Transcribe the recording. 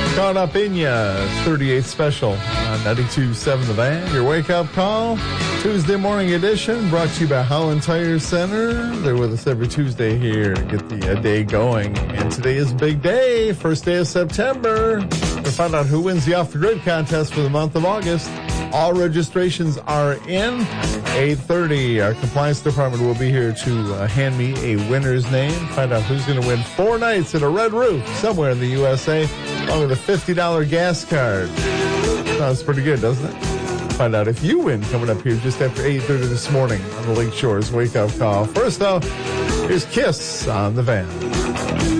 Caught Up in Ya, 38 special on 92.7 The Van. Your wake-up call, Tuesday morning edition, brought to you by Holland Tire Center. They're with us every Tuesday here to get the day going. And today is a big day, first day of September. We'll find out who wins the Off the Grid contest for the month of August. All registrations are in. 8:30, our compliance department will be here to hand me a winner's name, find out who's going to win 4 nights at a Red Roof somewhere in the USA, along with a $50 gas card. Sounds pretty good, doesn't it? Find out if you win coming up here just after 8:30 this morning on the Lake Shores Wake Up Call. First, though, here's Kiss on the Van.